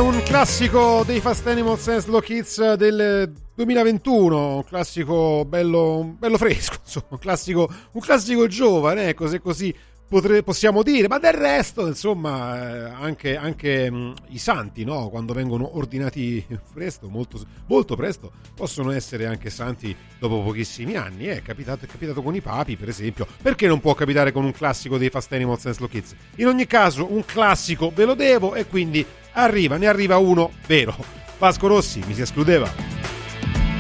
un classico dei Fast Animals and Slow Kids del 2021, un classico bello fresco, insomma, un classico giovane, ecco, se così possiamo dire, ma del resto, insomma, anche i santi, no? Quando vengono ordinati presto, molto presto, possono essere anche santi dopo pochissimi anni. È capitato con i papi, per esempio. Perché non può capitare con un classico dei Fast Animals and Slow Kids? In ogni caso, un classico ve lo devo, e quindi ne arriva uno vero. Vasco Rossi mi si escludeva.